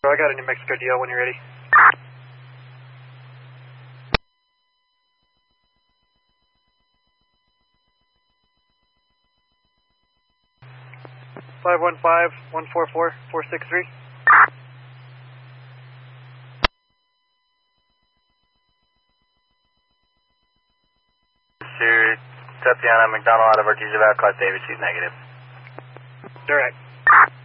I got a New Mexico DL when you're ready. Five 144-463. Sir, Tatiana McDonald out of Artesia Valley, Class David, she's negative. Direct.